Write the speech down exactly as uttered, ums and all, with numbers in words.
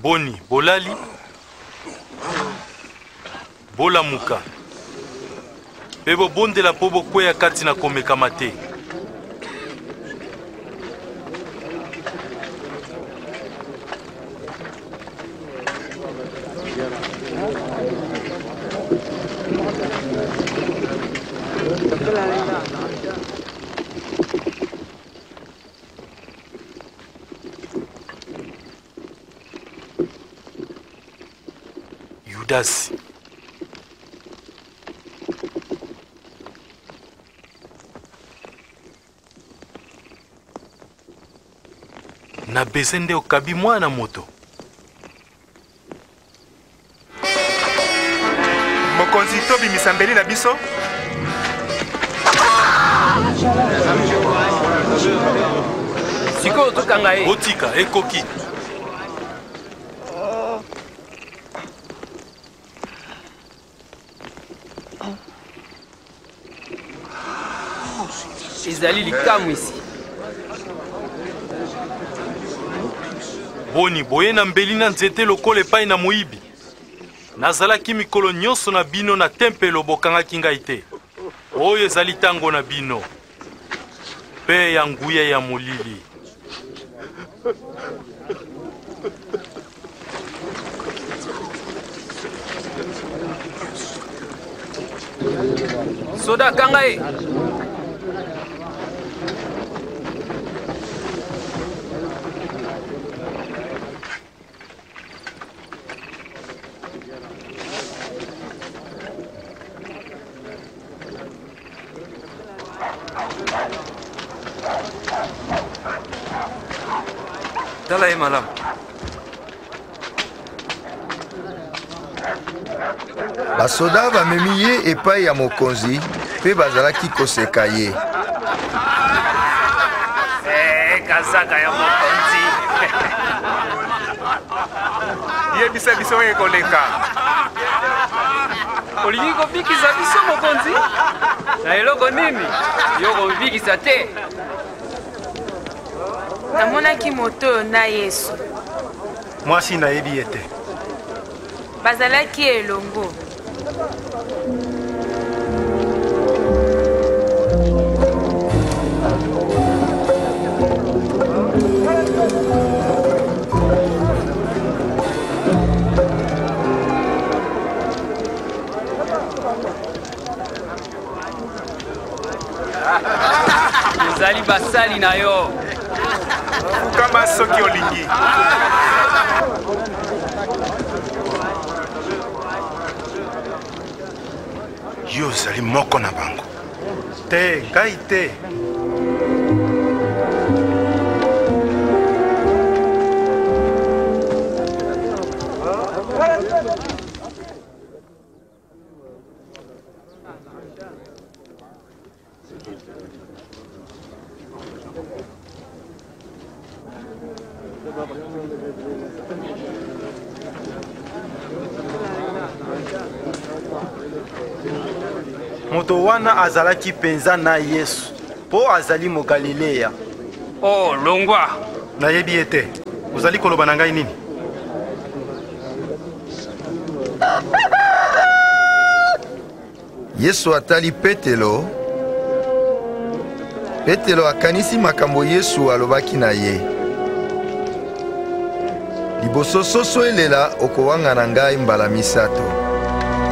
Boni, bolali, bolamuka. Bebo bondela po bokweya kati na komekama te. Yudas. Na bezende okabi mwana moto. Mokonzi tobi misambeli na biso. Siko tokanga e. Otika ekoki. Ezali likamu isi. Boni boye na mbeli na nzete lokola epai na moyibi. Nazalaki mikolo nyonso na bino na tempelo bokangaki ngai te. Oyo ezali tango na bino. Pe ya nguya ya molili. Soda kanga e. Tala e malam. Basoda bamemi ye epai ya mokonzi pe bazalaki koseka ye. Eh, kazaka ya mokonzi. Ye bisa biso ye koleka. Olingi kofikisa biso mokonzi? Na eloko nini? Yo kofikisa te. Namonaki moto na Yesu. Mwasi nayebi ete. Bazalaki elongo. Ezali basali na yo. Kama soki olingi. Yo zali moko na bango. Te, ngai te. Moto wana azalaki penza na Yesu po azali mo Galilea. Oh, longwa. Nayebi ete. Ozali koloba na ngai nini? Yesu atali Petelo. Petelo akanisi makambo Yesu alobaki na ye. Liboso soso elela okowanga na ngai mbala misato.